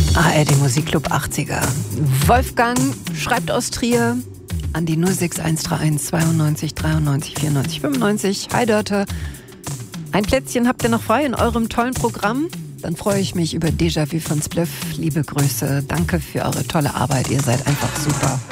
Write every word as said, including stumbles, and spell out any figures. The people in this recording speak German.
A R D Musikclub achtziger. Wolfgang schreibt aus Trier an die null sechs eins drei eins zweiundneunzig dreiundneunzig vierundneunzig fünfundneunzig. Hi Dörte. Ein Plätzchen habt ihr noch frei in eurem tollen Programm? Dann freue ich mich über Déjà-vu von Spliff. Liebe Grüße. Danke für eure tolle Arbeit. Ihr seid einfach super.